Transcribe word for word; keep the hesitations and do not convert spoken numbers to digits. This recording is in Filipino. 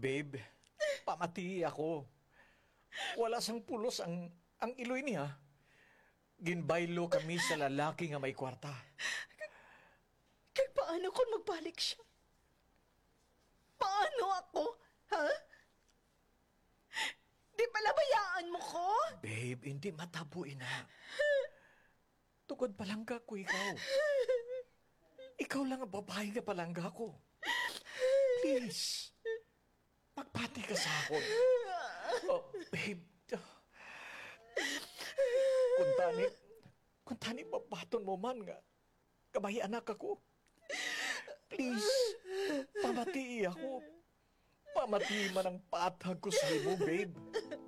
babe. Pamati ako. Wala sang pulos ang ang iloy niya. Ginbaylo kami sa lalaki nga may kwarta. Kaya paano kung magbalik siya? Paano ako? Ha? Di palabayaan mo ko? Babe, hindi matabo ina. Tugod palangga ko ikaw. Ikaw lang ang babae nga palangga ko. Please. Magpati ka sa akin. Oh, babe. Kung tani, kung tani mabaton mo man nga, kamay anak ako. Please, pamati ako. Pamati man ang patag ko sa mo, babe.